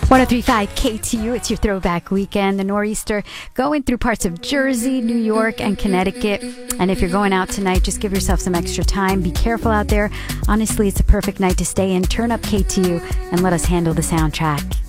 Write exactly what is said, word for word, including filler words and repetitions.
one oh three point five K T U, it's your throwback weekend. The nor'easter going through parts of Jersey, New York, and Connecticut. And if you're going out tonight, just give yourself some extra time. Be careful out there. Honestly, it's a perfect night to stay in. Turn up K T U and let us handle the soundtrack.